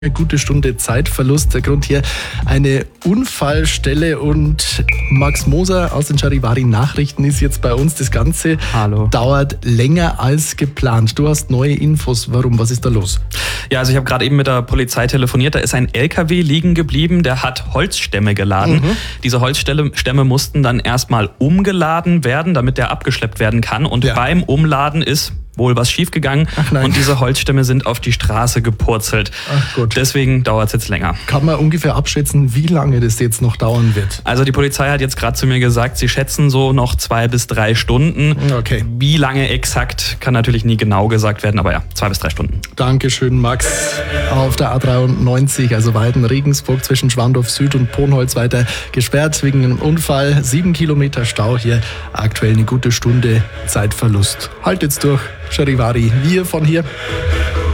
Eine gute Stunde Zeitverlust. Der Grund hier eine Unfallstelle und Max Moser aus den Charivari-Nachrichten ist jetzt bei uns. Das Ganze dauert länger als geplant. Du hast neue Infos. Warum? Was ist da los? Ja, also ich habe gerade eben mit der Polizei telefoniert. Da ist ein LKW liegen geblieben, der hat Holzstämme geladen. Diese Holzstämme mussten dann erstmal umgeladen werden, damit der abgeschleppt werden kann. Und beim Umladen ist wohl was schiefgegangen und diese Holzstämme sind auf die Straße gepurzelt. Ach Gott. Deswegen dauert es jetzt länger. Kann man ungefähr abschätzen, wie lange das jetzt noch dauern wird? Also die Polizei hat jetzt gerade zu mir gesagt, sie schätzen so noch 2 bis 3 Stunden. Okay. Wie lange exakt, kann natürlich nie genau gesagt werden, aber ja, 2 bis 3 Stunden. Dankeschön, Max. Auf der A93, also Weiden-Regensburg zwischen Schwandorf Süd und Ponholz weiter gesperrt wegen einem Unfall. 7 Kilometer Stau hier, aktuell eine gute Stunde Zeitverlust. Haltet's durch, Charivari. Wir von hier.